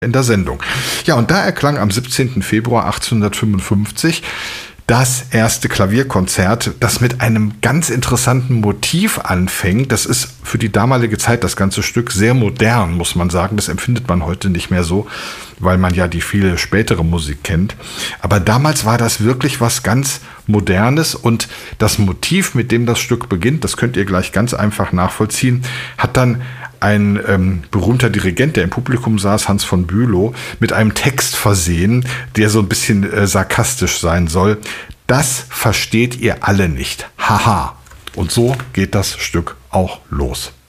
in der Sendung. Ja, und da erklang am 17. Februar 1855 das erste Klavierkonzert, das mit einem ganz interessanten Motiv anfängt. Das ist für die damalige Zeit, das ganze Stück, sehr modern, muss man sagen. Das empfindet man heute nicht mehr so, weil man ja die viel spätere Musik kennt. Aber damals war das wirklich was ganz Modernes und das Motiv, mit dem das Stück beginnt, das könnt ihr gleich ganz einfach nachvollziehen, hat dann ein berühmter Dirigent, der im Publikum saß, Hans von Bülow, mit einem Text versehen, der so ein bisschen sarkastisch sein soll. Das versteht ihr alle nicht. Haha. Und so geht das Stück auch los.